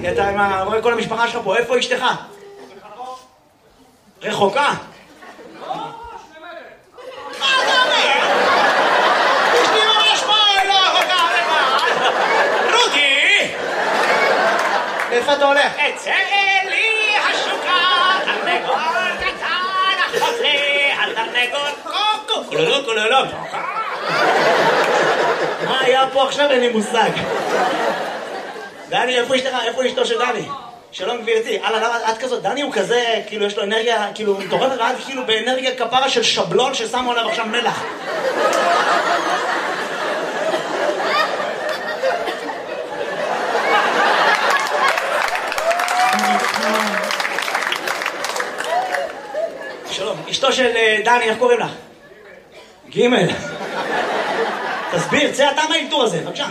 אתה רואה כל המשפחה שלך פה, איפה אשתך? רחוקה? לא, 2 מטר. מה אתה אומר? יש לי ממש מה, לא רחוקה, רודי! איפה אתה הולך? אצא לי השוקה, תרנגול קטן, החוזר על תרנגול קוקו, כולולו. מה היה פה עכשיו? אין לי מושג. דני, איפה אשתו של דני? שלום גבירתי. למה את כזאת? דני הוא כזה, כאילו יש לו אנרגיה, כאילו מטורפת, ואת כאילו באנרגיה כפרה של שבלון ששמו עליו עכשיו מלח. שלום, אשתו של דני, איך קוראים לך? גימל. תסביר, צא אתה מהאלתור הזה, בבקשה.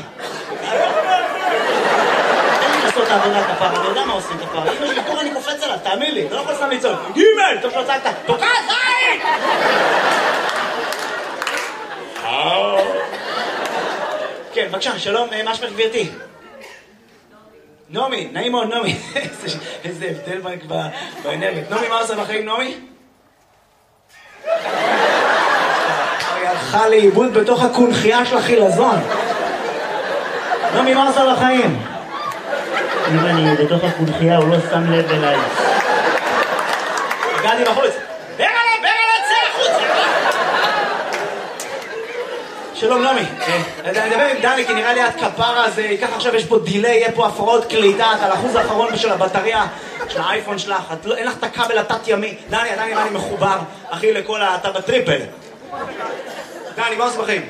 אין לי לעשות את העבודה כפרה, אני יודע מה עושים כפרה. אם יש אלתור אני קופץ עליו, תאמין לי, אתה לא יכול סתם לצעוק. גימל! טוב שלא צעקת, תוקע זין! כן, בבקשה, שלום, מה שמך גבירתי? נעמי, נעים מאוד נעמי. איזה הבדל באנרגיה. נעמי, מה עושה בחיים נעמי? היא הלכה לאיבוד בתוך הקונחייה של החילזון. נעמי, מה עושה בחיים? אם אני בתוך הקונחייה הוא לא שם לב אליי. הגעתי בחוץ. ברלה, צא החוצה! שלום נעמי, אני אדבר עם דני כי נראה לי את כפרה הזה, ככה עכשיו יש פה דילי, יהיה פה הפרעות קליטה, את על האחוז האחרון של הבטריה של האייפון שלך, אין לך את הכבל התת ימי. דני, עדיין נראה לי מחובר, אחי, לכל אתה בטריפל. דני, מה עושה בחיים?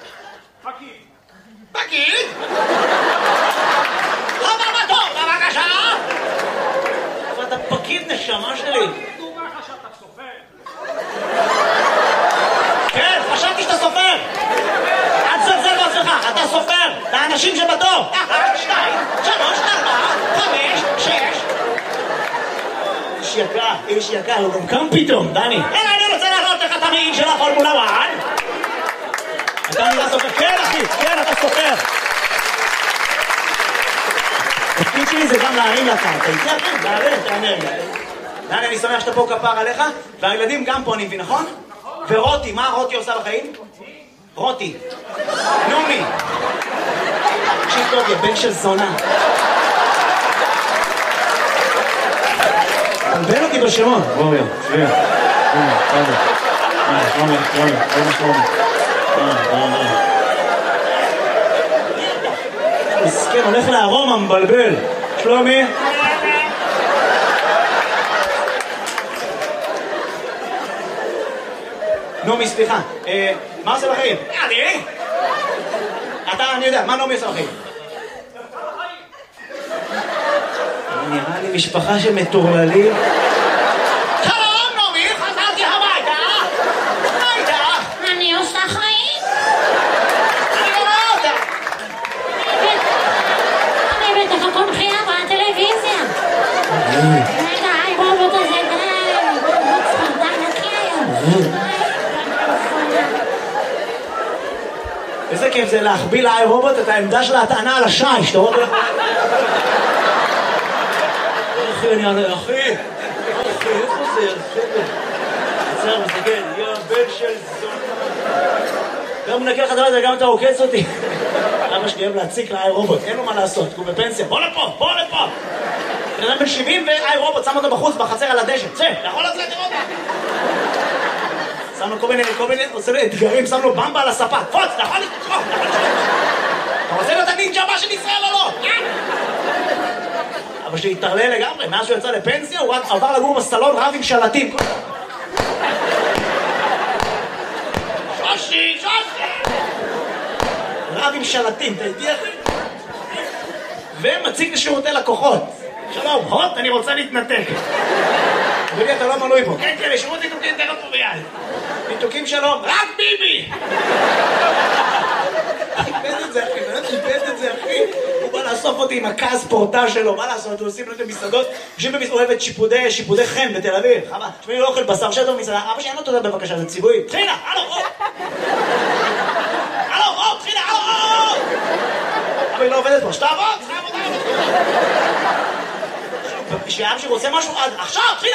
פקיד? הבא בתור, בבקשה! אבל אתה פקיד נשמה שלי. דומה לך שאתה סופר. כן, חשבתי שאתה סופר. אל תזלזל בעצמך, אתה סופר. את האנשים שבתור. 1, 2, 3, 4, 5, 6. איש יקר, הוא גם קם פתאום, דני. אני רוצה להראות לך את המעיל של הפורמולה 1. אתה נראה סופר. כן אחי, כן אתה סופר. התפקיד שלי זה גם להרים לקרקע. איתי אחי, להרים את האנרגיה. דני, אני שמח שאתה פה כפר עליך, והילדים גם פה אני מבין, נכון? ורותי, מה רותי עושה בחיים? רותי. נעמי. תקשיב טוב, יא בן של זונה. תלבן אותי בשמות. בואו, שביע. שלומי. מסכן, הולך לארומה, מבלבל. שלומי. נעמי, סליחה. מה עושה בחיים? אני יודע, מה נעמי עושה בחיים? נראה לי משפחה שמטורללים. שלום, נעמי, חזרתי הביתה. מה איתך? אני עושה חיים. אני לא רואה אותך. אני בתוך הקונחייה בטלוויזיה. רגע, הרובוט הזה די, רובוט ספורטאי נקי היום. איזה כיף זה להחביא לאי רובוט את העמדה של ההטענה על השיש, אתה רואה? אחי, איפה זה? עצר, מסתכל, יא בן של זונה. גם מנקה לך דבר הזה, גם אתה עוקץ אותי. אבא שלי אוהב להציק לאי רובוט, אין לו מה לעשות, הוא בפנסיה. בוא לפה. בן אדם בן 70 ואי רובוט, שם אותו בחוץ, בחצר על הדשא. צא, אתה יכול לצאת לראות? שם לו כל מיני, עושה לו אתגרים, שם לו במבה על הספה. פוץ, אתה יכול לתקוף. אתה רוצה להיות הנינג'ה הבא של ישראל או לא? אבא שלי התערלל לגמרי, מאז שהוא יצא לפנסיה, הוא עבר לגור בסלון רב עם שלטים. שושי! רב עם שלטים, אתה איתי אחי? ומציג לשירותי לקוחות. שלום, הוט, אני רוצה להתנתק. אדוני, אתה לא מנוי פה. כן, לשירות ניתוקים תכף פה ביד. ניתוקים שלום, רק ביבי! איבד את זה אחי. הוא בא לאסוף אותי עם הכעס פורטה שלו, מה לעשות? הוא עושים לו את המסעדות, יושבים אוהב את שיפודי חן בתל אביב. חבל, תשמעי, לא אוכל בשר שטוב מסעדה. אבא שלי, אין לו תודה בבקשה, זה ציווי. תחילה, הלו, תחילה, אבל היא לא עובדת פה, שתעבוד, הלו. שאבא שלי רוצה משהו, עכשיו, תחיל,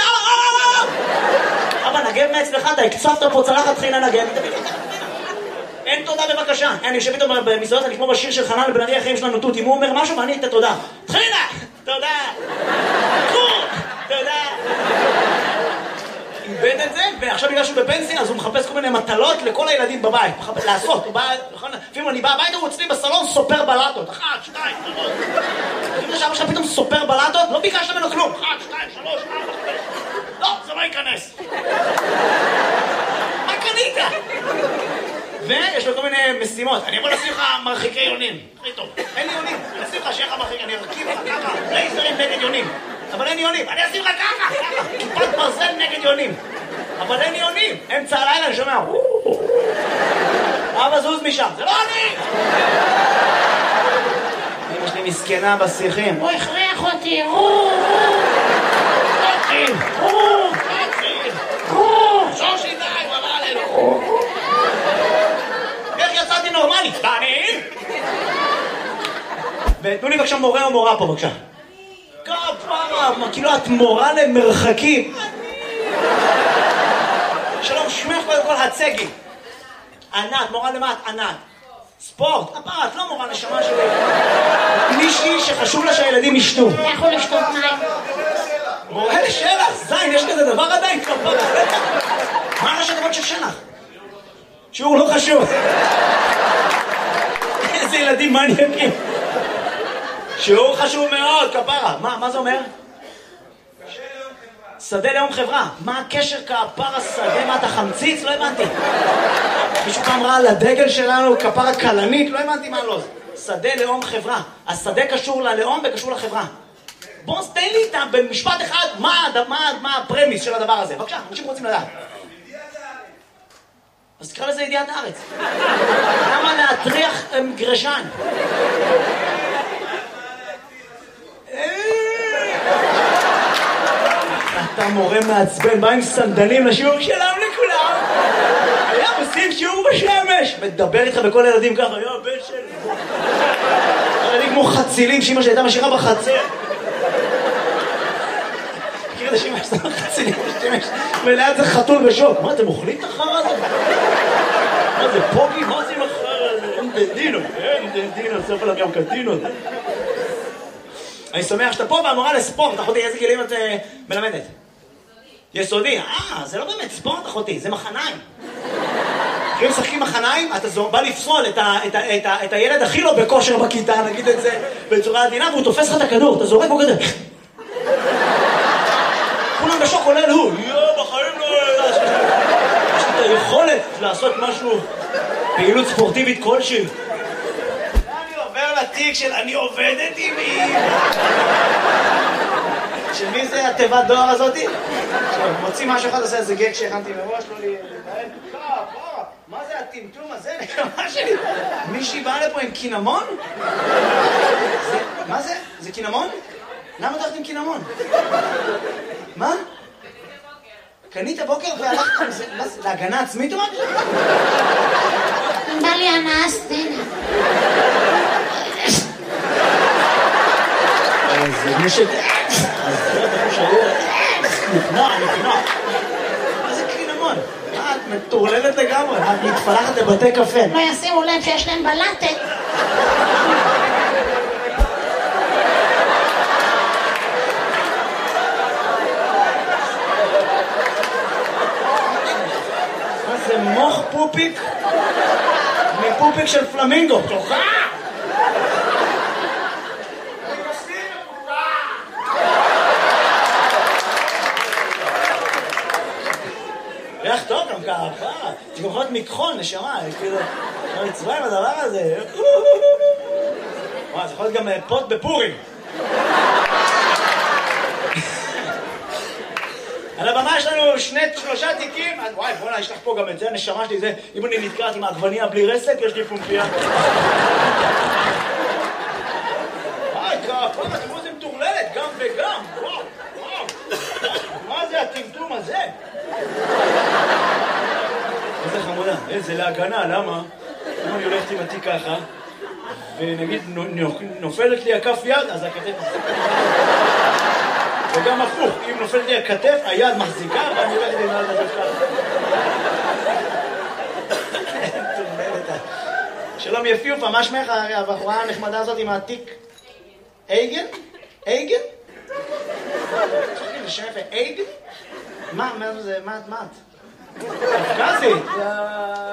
אבא, נגב מאצלך, אתה הקצבת פה צלחת, תחיל לנגב. אין תודה בבקשה. אני יושב איתו במסעדות, אני כמו בשיר של חנן בן ארי, החיים שלנו תות, אם הוא אומר משהו ואני את התודה. תחילה! תודה! תודה! איבד את זה, ועכשיו בגלל שהוא בפנסיה, אז הוא מחפש כל מיני מטלות לכל הילדים בבית. לעשות, הוא בא, לפעמים אני בא הביתה, הוא אצלי בסלון סופר בלטות. 1, 2, 3. לפעמים זה שאבא שלך פתאום סופר בלטות, לא ביקשת ממנו כלום. 1, 2, 3, 4, 5. לא, זה לא ייכנס. מה קנית? ויש לו כל מיני משימות. אני יכול לשים לך מרחיקי יונים. הכי טוב. אין לי יונים. אני אשים לך שיהיה לך מרחיק, אני ארכיב לך ככה. לייזרים נגד יונים. אבל אין יונים. אני אשים לך ככה. כיפת ברזל נגד יונים. אבל אין יונים. אמצע הלילה אני שומע. אבא זוז משם. זה לא אני! אמא שלי מסכנה בשיחים. הוא הכריח אותי. שושי די, הוא אמר עלינו. איך יצאתי נורמלי? אני? ותנו לי בבקשה מורה או מורה פה בבקשה. כפרה, כאילו את מורה למרחקים. שלום, שמך קודם כל הצגי. ענת, מורה למה את? ענת. ספורט, כפרה, את לא מורה נשמה שלי. מישהי שחשוב לה שהילדים ישתו. לכו לשתות מים. מורה לשלח, זין, יש כזה דבר עדיין כפרה. מה ראשי תיבות של שלח? שיעור לא חשוב. איזה ילדים מעניינים. שיעור חשוב מאוד, כפרה. מה זה אומר? שדה לאום חברה. מה הקשר כפרה שדה? מה אתה חמציץ? לא הבנתי. מישהו פעם ראה על הדגל שלנו כפרה קלנית? לא הבנתי מה לא. שדה לאום חברה. השדה קשור ללאום וקשור לחברה. בוא תן לי איתה במשפט אחד מה הפרמיס של הדבר הזה. בבקשה, אנשים רוצים לדעת. אז תקרא לזה ידיעת הארץ. למה להטריח גרשן? אתה מורה מעצבן, בא עם סנדלים לשיעור שלם לכולם. היה עושים שיעור בשמש. מדבר איתך בכל הילדים ככה, היה בן שלי. ילדים כמו חצילים שאמא שהייתה משאירה בחצר. מכיר את השמש, זה חצילים בשמש. וליד זה חתול בשוק. מה, אתם אוכלים את החרא הזה? מה זה, פוגי? מה זה עם החרא הזה? אין דדינו, סוף עליו ים קדינו. אני שמח שאתה פה והמורה לספורט, אחותי, איזה גילים את מלמדת? יסודי. זה לא באמת ספורט, אחותי, זה מחניים. כשהם משחקים מחניים, אתה בא לפסול את הילד הכי לא בכושר בכיתה, נגיד את זה בצורה עדינה, והוא תופס לך את הכדור, אתה זורק בו כזה. כולם בשוק עולה הוא, בחיים לא... יש לי את היכולת לעשות משהו, פעילות ספורטיבית כלשהי. אני עובר לתיק של אני עובדת עם מי. שמי זה התיבת דואר הזאתי? מוציא משהו אחד, עושה איזה גג שהכנתי מראש, לא לי... מה זה הטמטום הזה? נקמה שלי. מישהי באה לפה עם קינמון? מה זה? זה קינמון? למה הלכת עם קינמון? מה? קנית בוקר והלכת עם זה? להגנה עצמית או משהו? בא לי הנאה סצנה. זה מי ש... נקנוע. מה זה קינמון? את מטורללת לגמרי, את מתפלחת לבתי קפה. לא ישימו לב שיש להם בלטת. מה זה מוח פופיק? מפופיק של פלמינגו. תוכה! ריח טוב גם ככה, זה גם יכול להיות מקחון, נשמה, כאילו, רצבע עם הדבר הזה. וואי, זה יכול להיות גם פוט בפורים. על הבמה יש לנו 3 תיקים, וואי, בוא'נה, יש לך פה גם את זה, הנשמה שלי, זה, אם אני נתקעת עם העגבניה בלי רסק, יש לי פומפיה. וואי, כפה, תראו זה מטורללת, גם וגם, וואו. מה זה הטמטום הזה? איזה חמודה, איזה להגנה, למה? אם אני הולכת עם התיק ככה, ונגיד נופלת לי הכף יד, אז הכתף... וגם הפוך, אם נופלת לי הכתף, היד מחזיקה, ואני הולך לי מעל לדבר ככה. שלום יפיופה, מה שמך הבחורה הנחמדה הזאת עם העתיק? אייגן? אייגן? זה שם יפה, אייגן? מה זה, מה את? קפקזית?